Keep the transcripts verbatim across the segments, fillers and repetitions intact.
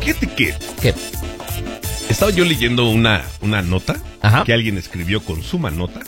Fíjate que... ¿Qué? Estaba yo leyendo una, una nota Ajá. que alguien escribió con suma nota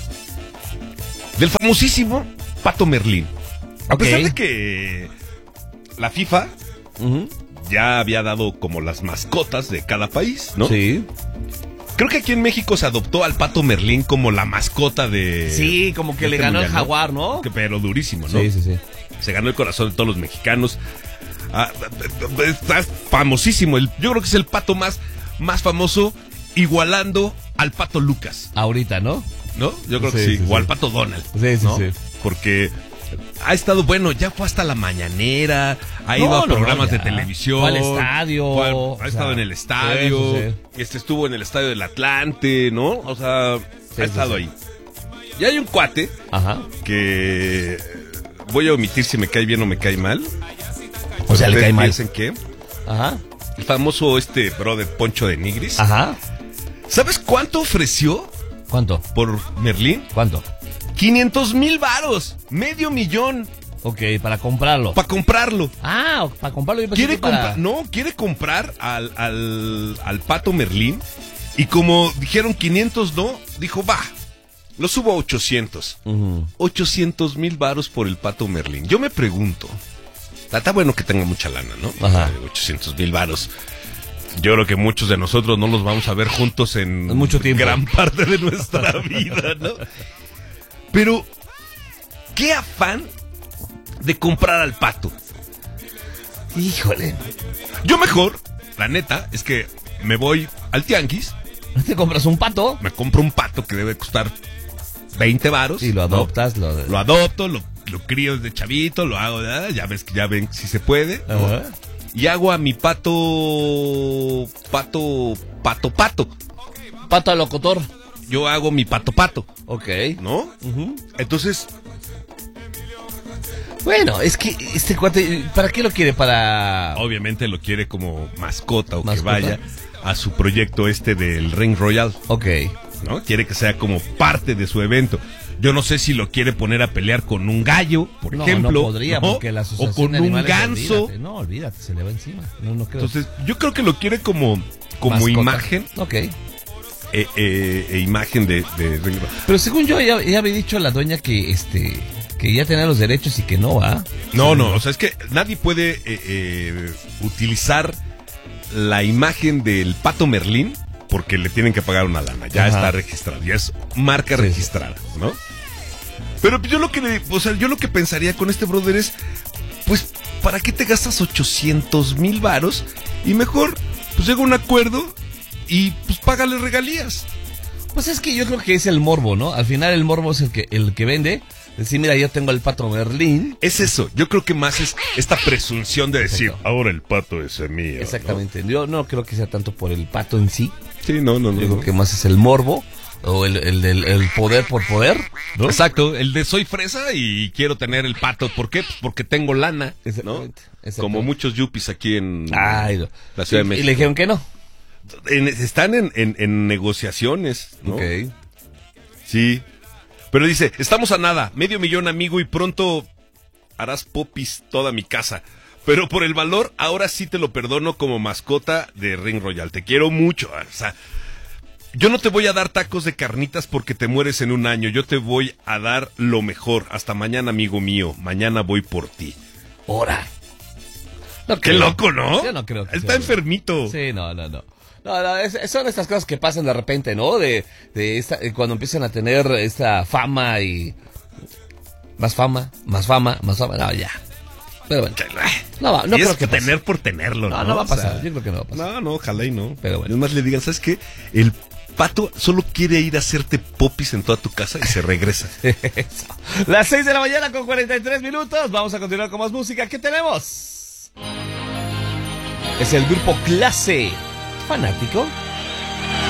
del famosísimo Pato Merlín. A Ok. pesar de que la FIFA Uh-huh. ya había dado como las mascotas de cada país, ¿no? Sí. Creo que aquí en México se adoptó al Pato Merlín como la mascota de... Sí, como que de le este ganó el mundial, ¿no? jaguar, ¿no? Que, pero durísimo, ¿no? Sí, sí, sí. Se ganó el corazón de todos los mexicanos. Ah, está famosísimo. El, yo creo que es el pato más, más famoso, igualando al Pato Lucas, Ahorita, ¿no? ¿no? Yo creo que Sí, sí, sí, o sí. al Pato Donald. Sí, sí, ¿no? sí. Porque ha estado bueno, ya fue hasta la mañanera, ha No, ido a no, programas no, de ya. televisión. Fue al estadio, fue al- o ha estado sea, en el estadio. sí, sí, Este estuvo en el estadio del Atlante, ¿no? O sea, Sí, ha sí, estado sí. ahí. Y hay un cuate Ajá. que voy a omitir si me cae bien o me cae mal. O sea, le Ustedes cae mal. piensen que Ajá. el famoso este brother Poncho de Nigris. Ajá. ¿Sabes cuánto ofreció ¿Cuánto? por Merlín? ¿Cuánto? quinientos mil varos, medio millón Ok, para comprarlo. para comprarlo. Ah, para comprarlo. Yo pensé Quiere que para... comprar, no, quiere comprar al, al, al Pato Merlín. Y como dijeron quinientos no, dijo, va, lo subo a ochocientos. Uh-huh. ochocientos mil varos por el Pato Merlín. Yo me pregunto, está bueno que tenga mucha lana, ¿no? Ajá. Eh, ochocientos mil varos. Yo creo que muchos de nosotros no los vamos a ver juntos en En mucho tiempo. gran parte de nuestra vida, ¿no? Pero, ¿qué afán de comprar al Pato? Híjole. Yo mejor, la neta, es que me voy al tianguis, ¿Te compras un pato? me compro un pato que debe costar veinte varos. Y lo ¿no? adoptas. Lo... Lo adopto, lo, lo crío desde chavito, lo hago, ¿verdad? Ya ves que ya ven si se puede, ¿no? Ajá. Y hago a mi pato, pato, pato, pato. Pato al locutor. Yo hago mi pato, pato, Ok. ¿no? Uh-huh. Entonces, Bueno, es que este cuate, ¿para qué lo quiere? Para... obviamente lo quiere como mascota o ¿Mascota? que vaya a su proyecto este del Ring Royal, Ok. ¿no? Quiere que sea como parte de su evento. Yo no sé si lo quiere poner a pelear con un gallo, por No, ejemplo. no podría, ¿no? porque la O asociación con de un animales, ganso. olvídate. No, olvídate, se le va encima. No, no creo. Entonces, yo creo que lo quiere como, como Mascota. imagen, Ok. eh, eh, e imagen de, de Ring Royal. Pero según yo, ya, ya había dicho la doña que este que ya tenía los derechos y que no va. No, no, o sea, es que nadie puede eh, eh, utilizar la imagen del Pato Merlín porque le tienen que pagar una lana. Ya Ajá. está registrado, ya es marca Sí, registrada, ¿no? Pero yo lo que, le- o sea, yo lo que pensaría con este brother es, pues, ¿para qué te gastas ochocientos mil varos? Y mejor, pues, llega a un acuerdo y, pues, págale regalías. Pues es que yo creo que es el morbo, ¿no? Al final el morbo es el que el que vende. Decir, mira, yo tengo el Pato Merlín. Es eso, yo creo que más es esta presunción de decir, Exacto. ahora el pato es mío, ¿no? Exactamente. Yo no creo que sea tanto por el pato en sí. Sí, no, no, no. Yo no. creo que más es el morbo o el, el, del el poder por poder, ¿no? Exacto, el de soy fresa y quiero tener el pato. ¿Por qué? Pues porque tengo lana, ¿no? Exactamente, exactamente. Como muchos yuppies aquí en Ay, no. la Ciudad y, de México. y le dijeron que no. En- están en, en- en negociaciones, ¿no? Ok. Sí. Pero dice, estamos a nada, medio millón amigo y pronto harás popis toda mi casa. Pero por el valor, ahora sí te lo perdono como mascota de Ring Royal. Te quiero mucho. O sea, yo no te voy a dar tacos de carnitas porque te mueres en un año. Yo te voy a dar lo mejor. Hasta mañana, amigo mío. Mañana voy por ti. Ahora. No Qué creo. loco, ¿no? Yo no creo que Está sea. enfermito. Sí, no, no, no. No, no, es- son estas cosas que pasan de repente, ¿no? De, de esta, eh, cuando empiezan a tener esta fama y... Más fama, más fama, más fama. No, ya. Pero bueno. No, va, no Y es creo que pase. tener por tenerlo, ¿no? No, no va a O sea, pasar. Yo creo que no va a pasar. No, no, ojalá y no. Pero bueno. Es más, le digan, ¿sabes qué? El pato solo quiere ir a hacerte popis en toda tu casa y se regresa. Eso. Las seis de la mañana con cuarenta y tres minutos. Vamos a continuar con más música. ¿Qué tenemos? Es el grupo Clase. Fanático.